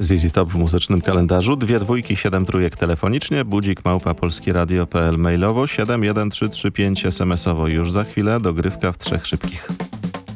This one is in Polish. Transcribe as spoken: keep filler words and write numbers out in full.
Z Z Top w muzycznym kalendarzu. Dwie dwójki, siedem trójek telefonicznie, budzik małpa polskieradio kropka p l mailowo, siedem jeden trzy trzy pięć es em esowo. Już za chwilę dogrywka w trzech szybkich.